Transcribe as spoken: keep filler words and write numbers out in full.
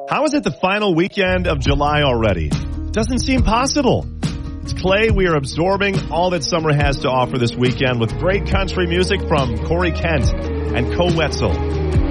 How is it the final weekend of July already? Doesn't seem possible. It's Clay. We are absorbing all that summer has to offer this weekend with great country music from Corey Kent and Koe Wetzel.